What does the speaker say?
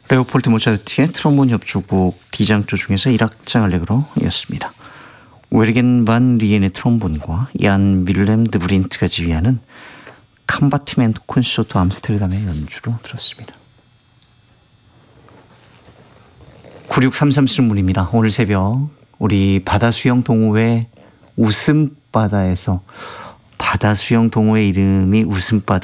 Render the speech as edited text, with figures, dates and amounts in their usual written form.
레오폴드 모차르트의 트롬본 협주곡 D장조 중에서 1악장 알레그로였습니다. 웨르겐 반 리엔의 트롬본과 얀 윌렘 드 브린트가 지휘하는 캄바티멘트 콘서트 암스테르담의 연주로 들었습니다. 9633 문입니다. 오늘 새벽 우리 바다수영 동호회 웃음바다에서 바다수영 동호회 이름이 웃음바다